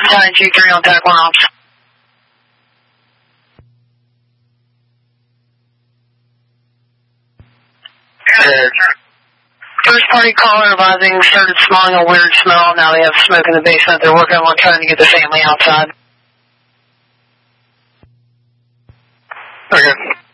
Battalion 2-3 on TAC 1 ops. First party caller advising started smelling a weird smell. Now they have smoke in the basement. They're working on trying to get the family outside. Okay.